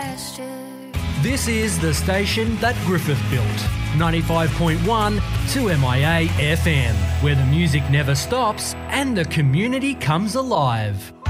pasture. This is the station that Griffith built. 95.1 2MIA FM, where the music never stops and the community comes alive.